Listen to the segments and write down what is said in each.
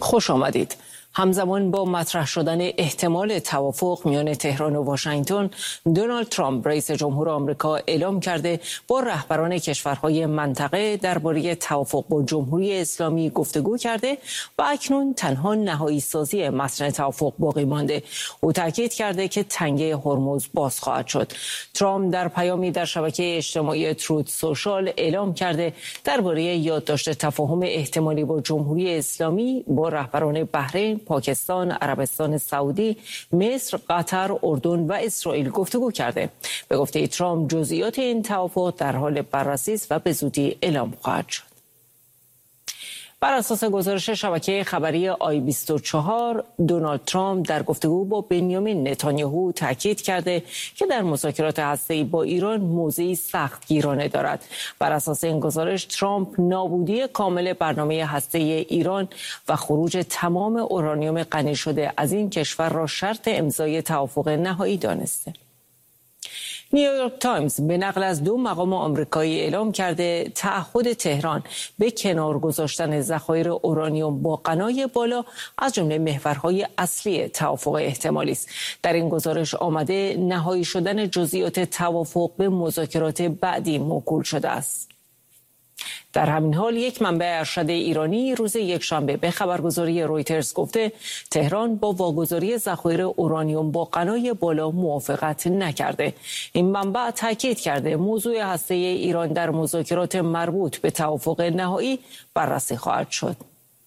خوش آمدید. همزمان با مطرح شدن احتمال توافق میان تهران و واشنگتن، دونالد ترامپ رئیس جمهور آمریکا اعلام کرده با رهبران کشورهای منطقه درباره توافق با جمهوری اسلامی گفتگو کرده و اکنون تنها نهایی سازی متن توافق باقی مانده. او تاکید کرده که تنگه هرمز باز خواهد شد. ترامپ در پیامی در شبکه اجتماعی تروت سوشال اعلام کرده درباره یادداشت تفاهم احتمالی با جمهوری اسلامی با رهبران بحرین، پاکستان، عربستان سعودی، مصر، قطر، اردن و اسرائیل گفتگو کرده. به گفته ترامپ جزئیات این توافق در حال بررسی است و به زودی اعلام خواهد شد. بر اساس گزارش شبکه خبری آی24، دونالد ترامپ در گفتگو با بنیامین نتانیاهو تاکید کرده که در مذاکرات هسته‌ای با ایران موضعی سختگیرانه دارد. بر اساس این گزارش ترامپ نابودی کامل برنامه هسته‌ای ایران و خروج تمام اورانیوم غنی شده از این کشور را شرط امضای توافق نهایی دانسته. نیویورک تایمز به نقل از 2 مقام آمریکایی اعلام کرده تعهد تهران به کنار گذاشتن ذخایر اورانیوم با غنای بالا از جمله محورهای اصلی توافق احتمالی است. در این گزارش آمده نهایی شدن جزئیات توافق به مذاکرات بعدی موکول شده است. در همین حال یک منبع ارشد ایرانی روز یکشنبه به خبرگزاری رویترز گفته تهران با واگذاری ذخایر اورانیوم با غنای بالا موافقت نکرده. این منبع تاکید کرده موضوع هسته ایران در مذاکرات مربوط به توافق نهایی بررسی خواهد شد.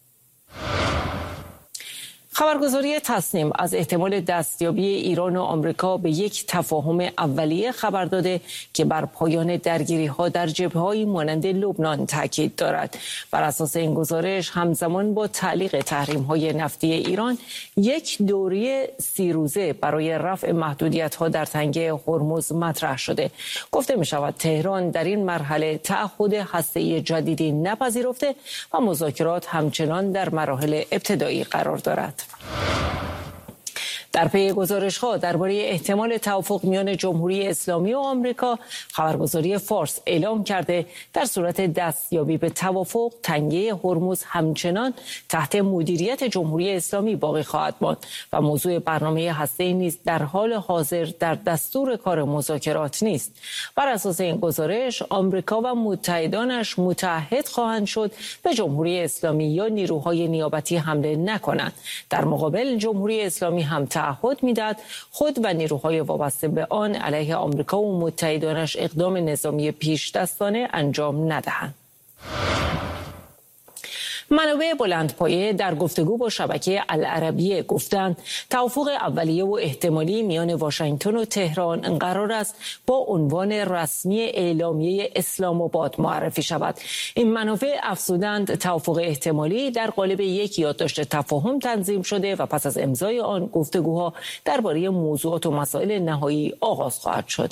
خبرگزاری تصنیم از احتمال دستیابی ایران و آمریکا به یک تفاهم اولیه خبر داده که بر پایان درگیری‌ها در جبهه‌های مانند لبنان تاکید دارد. بر اساس این گزارش همزمان با تعلیق تحریم‌های نفتی ایران، یک دوره 30 روزه برای رفع محدودیت‌ها در تنگه هرمز مطرح شده. گفته می‌شود تهران در این مرحله تعهد هسته‌ای جدیدی نپذیرفته و مذاکرات همچنان در مراحل ابتدایی قرار دارد. در پی گزارش‌ها درباره احتمال توافق میان جمهوری اسلامی و آمریکا، خبرگزاری فارس اعلام کرده در صورت دستیابی به توافق تنگه هرمز همچنان تحت مدیریت جمهوری اسلامی باقی خواهد ماند و موضوع برنامه هسته‌ای نیز در حال حاضر در دستور کار مذاکرات نیست. بر اساس این گزارش آمریکا و متحدانش متعهد خواهند شد به جمهوری اسلامی یا نیروهای نیابتی حمله نکنند. در مقابل جمهوری اسلامی هم تعهد میداد خود و نیروهای وابسته به آن علیه آمریکا و متحدانش اقدام نظامی پیش دستانه انجام ندهند. منابع بلندپایه در گفتگو با شبکه العربیه گفتند توافق اولیه و احتمالی میان واشنگتن و تهران قرار است با عنوان رسمی اعلامیه اسلام آباد معرفی شود. این منابع افزودند توافق احتمالی در قالب یک یادداشت تفاهم تنظیم شده و پس از امضای آن گفتگوها درباره موضوعات و مسائل نهایی آغاز خواهد شد.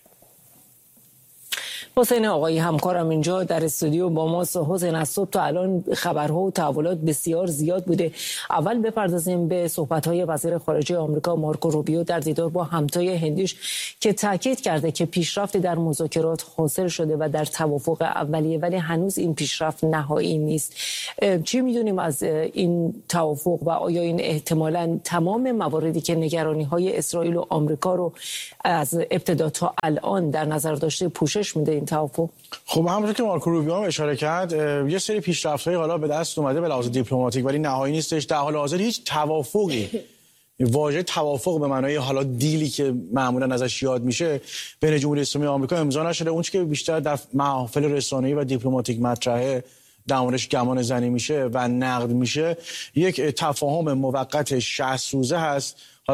حسین آقایی همکارم اینجا در استودیو با ماست. حسین، از صبح تا الان خبرها و تحولات بسیار زیاد بوده. اول بپردازیم به صحبت‌های وزیر خارجه آمریکا مارکو روبیو در دیدار با همتای هندیش که تاکید کرده که پیشرفتی در مذاکرات حاصل شده و در توافق اولیه، ولی هنوز این پیشرفت نهایی نیست. چی می‌دونیم از این توافق و آیا این احتمالاً تمام مواردی که نگرانی‌های اسرائیل و آمریکا رو از ابتدا تا الان در نظر داشته پوشش میده این توافق؟ خب همونطور که مارکو روبیو هم اشاره کرد، یه سری پیشرفت‌های حالا به دست اومده به لحاظ دیپلماتیک ولی نهایی نیستش. در حال حاضر هیچ توافقی، واژه توافق به معنای حالا دیلی که معمولا ازش یاد میشه، بین جمهوری اسلامی و آمریکا امضا نشده. اون چیزی که بیشتر در محافل رسانه‌ای و دیپلماتیک مطرحه، در موردش گمان زنی میشه و نقد میشه، یک تفاهم موقت 60 روزه هست